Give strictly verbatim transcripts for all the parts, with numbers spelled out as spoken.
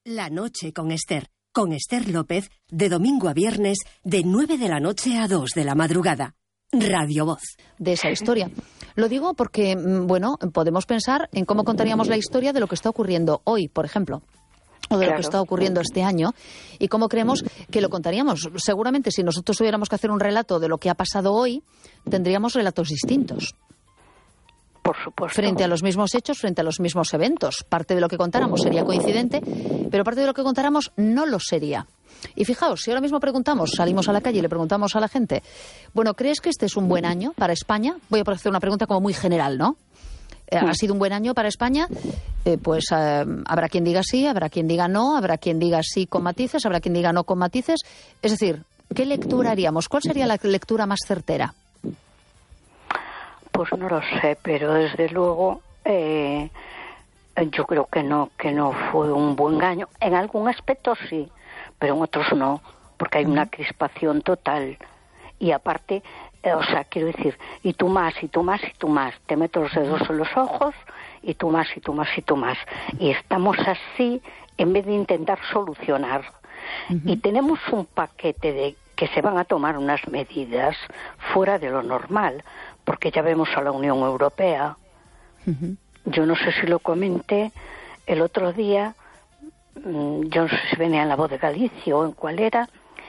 La noche con Esther. Con Esther López, de domingo a viernes, de nueve de la noche a dos de la madrugada. Radio Voz. De esa historia. Lo digo porque, bueno, podemos pensar en cómo contaríamos la historia de lo que está ocurriendo hoy, por ejemplo. O de claro. lo que está ocurriendo este año, y cómo creemos que lo contaríamos. Seguramente si nosotros tuviéramos que hacer un relato de lo que ha pasado hoy, tendríamos relatos distintos. Por supuesto. Frente a los mismos hechos, frente a los mismos eventos. Parte de lo que contáramos sería coincidente, pero parte de lo que contáramos no lo sería. Y fijaos, si ahora mismo preguntamos, salimos a la calle y le preguntamos a la gente, bueno, ¿crees que este es un buen año para España? Voy a hacer una pregunta como muy general, ¿no? ¿Ha sido un buen año para España? Eh, pues eh, habrá quien diga sí, habrá quien diga no, habrá quien diga sí con matices, habrá quien diga no con matices. Es decir, ¿qué lectura haríamos? ¿Cuál sería la lectura más certera? Pues no lo sé, pero desde luego eh, yo creo que no, que no fue un buen año. En algún aspecto sí, pero en otros no, porque hay una crispación total. Y aparte, eh, o sea, quiero decir, y tú más, y tú más, y tú más. Te meto los dedos en los ojos, y tú más, y tú más, y tú más. Y estamos así en vez de intentar solucionar. Uh-huh. Y tenemos un paquete de que se van a tomar unas medidas fuera de lo normal, porque ya vemos a la Unión Europea. Uh-huh. Yo no sé si lo comenté el otro día, yo no sé si venía en La Voz de Galicia o en cuál era,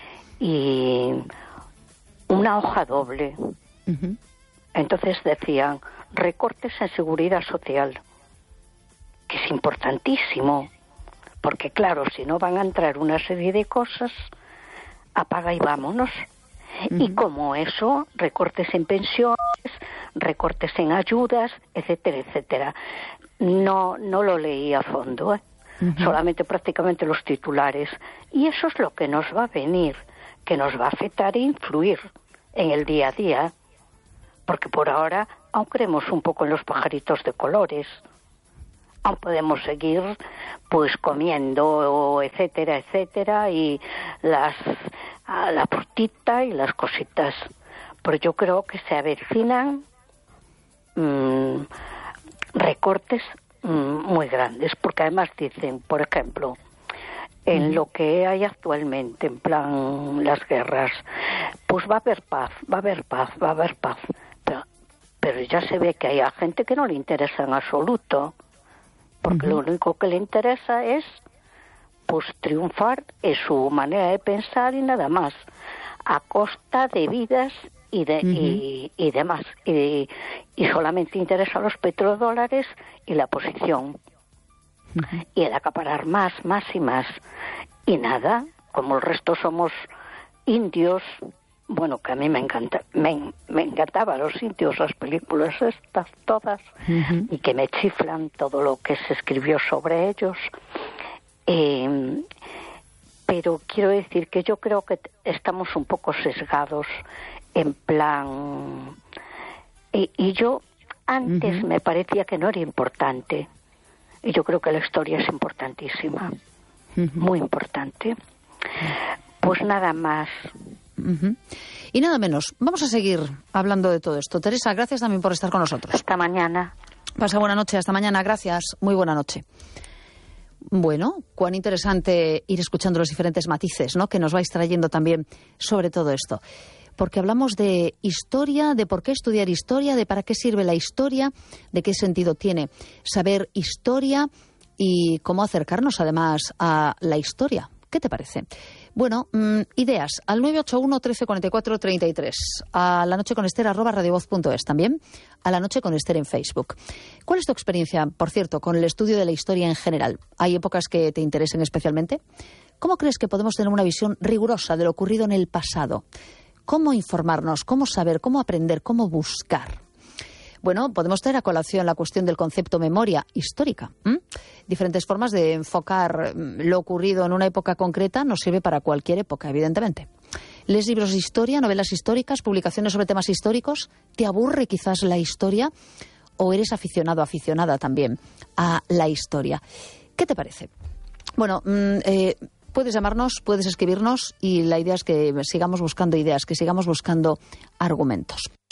y una hoja doble. Uh-huh. Entonces decían, recortes en seguridad social, que es importantísimo, porque claro, si no van a entrar una serie de cosas, apaga y vámonos. Uh-huh. Y como eso, recortes en pensiones, recortes en ayudas, etcétera, etcétera. No, no lo leí a fondo, ¿eh? Uh-huh. Solamente prácticamente los titulares. Y eso es lo que nos va a venir, que nos va a afectar e influir en el día a día. Porque por ahora aún creemos un poco en los pajaritos de colores. Aún podemos seguir pues comiendo, etcétera, etcétera, y las a la frutita y las cositas. Pero yo creo que se avecinan mmm, recortes mmm, muy grandes, porque además dicen, por ejemplo, en lo que hay actualmente, en plan las guerras, pues va a haber paz, va a haber paz, va a haber paz. Pero, pero ya se ve que hay a gente que no le interesa en absoluto, porque uh-huh. lo único que le interesa es pues triunfar en su manera de pensar y nada más, a costa de vidas y de uh-huh. y, y demás, y, y solamente interesa los petrodólares y la posición, uh-huh. y el acaparar más, más y más, y nada, como el resto somos indios, bueno, que a mí me encanta, me, me encantaban los indios, las películas estas todas, uh-huh. y que me chiflan todo lo que se escribió sobre ellos. Eh, pero quiero decir que yo creo que estamos un poco sesgados en plan y, y yo antes uh-huh. me parecía que no era importante, y yo creo que la historia es importantísima, uh-huh. muy importante. Pues nada más. Uh-huh. Y nada menos, vamos a seguir hablando de todo esto. Teresa, gracias también por estar con nosotros. Hasta mañana. Pasa buena noche, hasta mañana, gracias, muy buena noche. Bueno, cuán interesante ir escuchando los diferentes matices, ¿no?, que nos vais trayendo también sobre todo esto. Porque hablamos de historia, de por qué estudiar historia, de para qué sirve la historia, de qué sentido tiene saber historia y cómo acercarnos además a la historia. ¿Qué te parece? Bueno, mmm, ideas al nueve ocho uno, trece cuarenta y cuatro, treinta y tres, a la noche con Esther arroba radiovoz punto es, también a la noche con Esther en Facebook. ¿Cuál es tu experiencia, por cierto, con el estudio de la historia en general? ¿Hay épocas que te interesen especialmente? ¿Cómo crees que podemos tener una visión rigurosa de lo ocurrido en el pasado? ¿Cómo informarnos? ¿Cómo saber? ¿Cómo aprender? ¿Cómo buscar? Bueno, podemos traer a colación la cuestión del concepto memoria histórica. ¿Mm? Diferentes formas de enfocar lo ocurrido en una época concreta nos sirve para cualquier época, evidentemente. ¿Lees libros de historia, novelas históricas, publicaciones sobre temas históricos? ¿Te aburre quizás la historia? ¿O eres aficionado, aficionada también a la historia? ¿Qué te parece? Bueno, mmm, eh, puedes llamarnos, puedes escribirnos, y la idea es que sigamos buscando ideas, que sigamos buscando argumentos.